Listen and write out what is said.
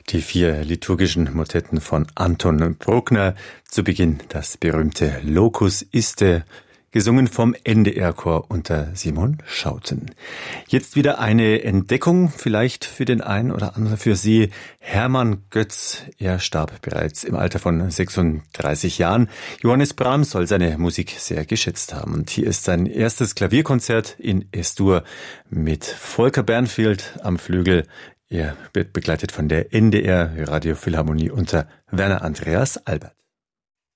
Die 4 liturgischen Motetten von Anton Bruckner. Zu Beginn das berühmte Locus iste, gesungen vom NDR-Chor unter Simon Schouten. Jetzt wieder eine Entdeckung, vielleicht für den einen oder anderen für Sie. Hermann Götz, er starb bereits im Alter von 36 Jahren. Johannes Brahms soll seine Musik sehr geschätzt haben. Und hier ist sein erstes Klavierkonzert in Es-Dur mit Volker Bernfeld am Flügel. Er wird begleitet von der NDR Radiophilharmonie unter Werner Andreas Albert.